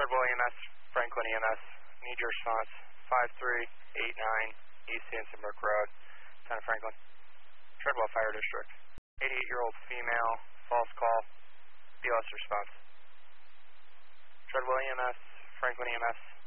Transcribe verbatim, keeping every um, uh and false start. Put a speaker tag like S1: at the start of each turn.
S1: Treadwell E M S, Franklin E M S, need your response, five three eight nine East Hanson Brook Road, Town of Franklin. Treadwell Fire District. eighty-eight-year-old female, false call, B L S response. Treadwell E M S, Franklin E M S,